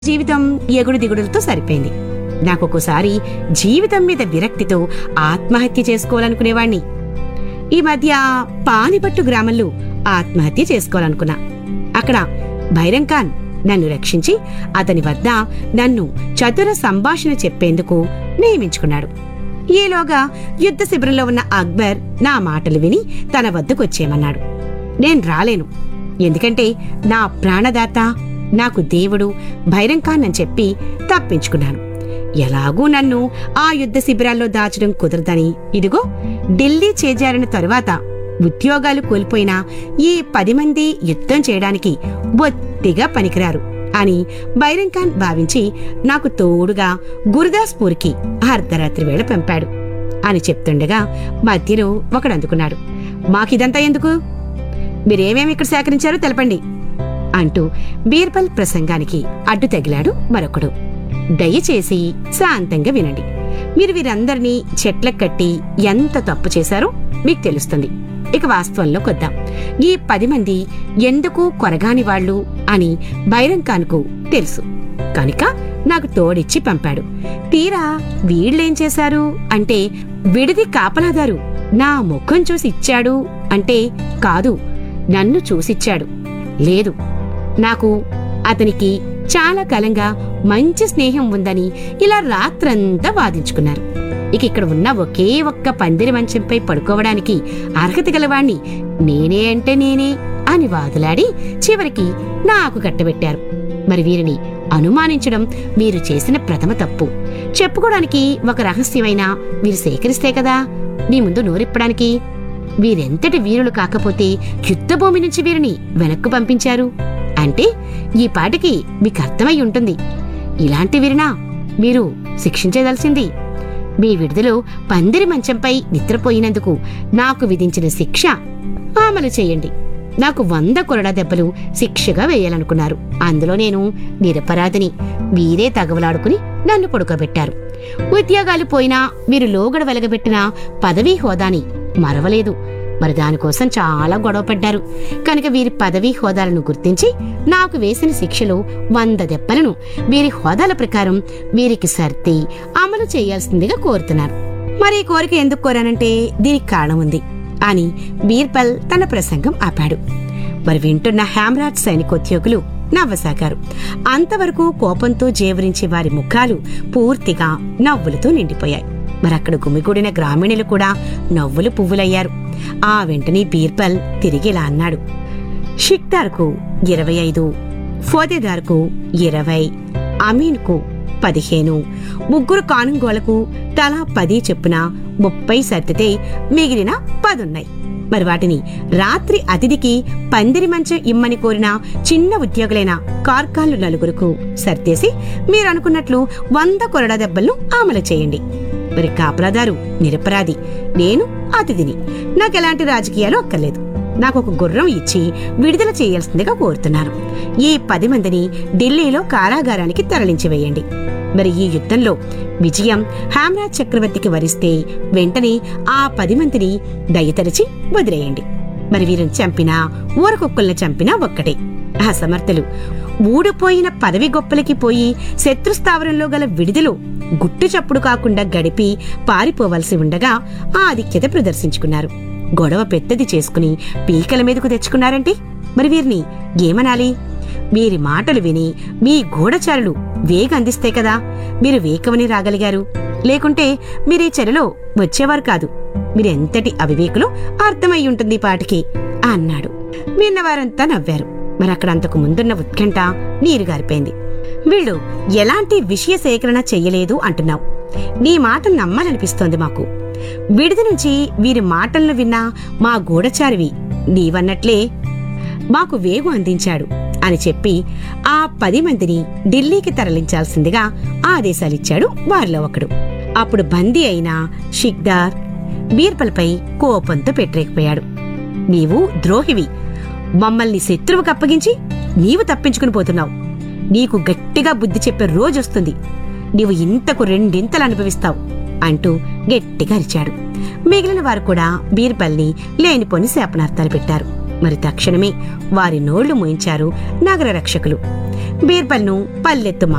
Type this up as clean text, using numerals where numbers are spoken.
జీవితం ఎగుడు దిగుడులతో సరిపోయింది. నాకొకసారి జీవితం మీద విరక్తితో ఆత్మహత్య చేసుకోవాలనుకునేవాణ్ణి. ఈ మధ్య పానిపట్టు గ్రామంలో ఆత్మహత్య చేసుకోవాలనుకున్నా. అక్కడ భైరంఖాన్ నన్ను రక్షించి అతని వద్ద నన్ను చతుర సంభాషణ చెప్పేందుకు నియమించుకున్నాడు. ఈలోగా యుద్ధ శిబిరంలో ఉన్న అక్బర్ నా మాటలు విని తన వద్దకొచ్చేయమన్నాడు. నేను రాలేను, ఎందుకంటే నా ప్రాణదాత, నాకు దేవుడు భైరంఖాన్ అని చెప్పి తప్పించుకున్నాను. ఎలాగూ నన్ను ఆ యుద్ధ శిబిరాల్లో దాచడం కుదరదని, ఇదిగో ఢిల్లీ చేజారిన తరువాత ఉద్యోగాలు కోల్పోయిన ఈ 10 మంది యుద్ధం చేయడానికి బొత్తిగా పనికిరారు అని భైరంఖాన్ భావించి నాకు తోడుగా గురుదాస్పూర్కి అర్ధరాత్రి వేళ పంపాడు అని చెప్తుండగా మధ్యలో ఒకడు అందుకున్నాడు. మాకిదంతా ఎందుకు? మీరేమేమి ఇక్కడ సేకరించారో తెలపండి అంటూ బీర్బల్ ప్రసంగానికి అడ్డు తగిలాడు మరొకడు. దయచేసి శాంతంగా వినండి. మీరు వీరందరినీ చెట్లకు కట్టి ఎంత తప్పు చేశారో మీకు తెలుస్తుంది. ఇక వాస్తవంలోకి వద్దాం. ఈ 10 మంది ఎందుకు కొరగాని వాళ్ళు అని భైరంఖాన్కు తెలుసు కనుక నాకు తోడిచ్చి పంపాడు. తీరా వీళ్ళేం చేశారు అంటే, విడిది కాపలాదారు నా ముఖం చూసి ఇచ్చాడు అంటే కాదు, నన్ను చూసిచ్చాడు. లేదు, నాకు అతనికి చాలా కాలంగా మంచి స్నేహం ఉందని ఇలా రాత్రంతా వాదించుకున్నారు. ఇక ఇక్కడ ఉన్న ఒకే ఒక్క పందిరి మంచంపై పడుకోవడానికి అర్హత గలవాణ్ణి నేనే అంటే నేనే అని వాదులాడి చివరికి నాకు కట్టబెట్టారు. మరి వీరిని అనుమానించడం మీరు చేసిన ప్రథమ తప్పు. చెప్పుకోవడానికి ఒక రహస్యమైనా వీరు సేకరిస్తే కదా మీ ముందు నోరిప్పడానికి. వీరెంతటి వీరులు కాకపోతే యుద్ధభూమి నుంచి వీరిని వెనక్కు పంపించారు అంటే ఈ పాటికి మీకు అర్థమై ఉంటుంది. ఇలాంటి వీరినా మీరు శిక్షించదలసింది? మీ విడుదలో పందిరి మంచంపై నిద్రపోయినందుకు నాకు విధించిన శిక్ష అమలు చేయండి. నాకు 100 కొరడా దెబ్బలు శిక్షగా వేయాలనుకున్నారు. అందులో నేను నిరపరాధిని. వీరే తగవలాడుకుని నన్ను పడుకోబెట్టారు. ఉద్యోగాలు పోయినా మీరు లోగడ వెలగబెట్టిన పదవీ హోదాని మరవలేదు. మరి దానికోసం చాలా గొడవపడ్డారు కనుక వీరి పదవీ హోదాలను గుర్తించి నాకు వేసిన శిక్షలో 100 దెబ్బలను వీరి హోదాల ప్రకారం వీరికి సర్ది అమలు చేయాల్సిందిగా కోరుతున్నారు. మరి ఈ కోరిక ఎందుకు కోరానంటే దీనికి కారణం ఉంది అని బీర్బల్ తన ప్రసంగం ఆపాడు. మరి వింటున్న హేమ్రాజ్ సైనికోద్యోగులు నవ్వసాగారు. అంతవరకు కోపంతో జేవరించే వారి ముఖాలు పూర్తిగా నవ్వులతో నిండిపోయాయి. మరక్కడ గుమిగూడిన గ్రామీణులు కూడా నవ్వులు పువ్వులయ్యారు. ఆ వెంటనే బీర్బల్ తిరిగిలా అన్నాడు. షిక్దార్కు 25, ఫోదేదార్కు 20, అమీన్కు 15, 3 కానుంగోలకు తలా 10 చెప్పున 30 సర్దితే మిగిలిన 10 ఉన్నాయి. మరి వాటిని రాత్రి అతిథికి పందిరి మంచం ఇమ్మని కోరిన చిన్న ఉద్యోగులైన కార్కాన్లు 4కు సర్దేసి మీరనుకున్నట్లు 100 కొరడా దెబ్బలను అమలు చేయండి. మరి కాపలాదారు నిరపరాధి, నేను అతిథిని. నాకెలాంటి రాజకీయాలు అక్కర్లేదు. నాకు ఒక గుర్రం ఇచ్చి విడుదల చేయాల్సిందిగా కోరుతున్నాను. ఈ 10 మందిని ఢిల్లీలో కారాగారానికి తరలించి వేయండి. మరి ఈ యుద్ధంలో విజయం హేమ్రాజ్ చక్రవర్తికి వరిస్తే వెంటనే ఆ 10 మందిని దయతరిచి వదిలేయండి. మరి వీరిని చంపినా ఊరకొక్కల్ని చంపినా ఒక్కటే. అసమర్థులు ఊడిపోయిన పదవి గొప్పలకి పోయి శత్రుస్థావరంలో గల విడిదిలో గుట్టు చప్పుడు కాకుండా గడిపి పారిపోవలసి ఉండగా ఆధిక్యత ప్రదర్శించుకున్నారు. గొడవ పెద్దది చేసుకుని పీకల మీదకు తెచ్చుకున్నారంటే మరి వీరిని ఏమనాలి? వీరి మాటలు విని మీ గూఢచారులు వేగ అందిస్తే కదా మీరు వేకమని రాగలిగారు. లేకుంటే మీరీ చెరలో వచ్చేవారు కాదు. మీరెంతటి అవివేకులు అర్థమై ఉంటుంది పాటికి అన్నాడు. విన్నవారంతా నవ్వారు. మరక్కడ అంతకు ముందున్న ఉత్కంఠ నీరుగారిపోయింది. వీళ్ళు ఎలాంటి విషయ సేకరణ చెయ్యలేదు అంటున్నావు. నీ మాట నమ్మాలనిపిస్తోంది మాకు. విడిది నుంచి వీరి మాటలను విన్నా మా గూఢచారివి నీవన్నట్లే మాకు వేగు అందించాడు అని చెప్పి ఆ 10 మందిని ఢిల్లీకి తరలించాల్సిందిగా ఆదేశాలిచ్చాడు వారిలో ఒకడు. అప్పుడు బందీ అయిన షిక్దార్ బీర్బల్పై కోపంతో పెట్టలేకపోయాడు. నీవు ద్రోహివి. మమ్మల్ని శత్రువుకు అప్పగించి నీవు తప్పించుకుని పోతున్నావు. నీకు గట్టిగా బుద్ధి చెప్పే రోజొస్తుంది. నీవు ఇంతకు 2 ఇంతలు అనుభవిస్తావు అంటూ గట్టిగా అరిచాడు. మిగిలిన వారు కూడా బీర్బల్ని లేనిపోని శాపనార్థాలు పెట్టారు. మరి తక్షణమే వారి నోళ్లు మోయించారు నగర రక్షకులు. బీర్బల్ను పల్లెత్తు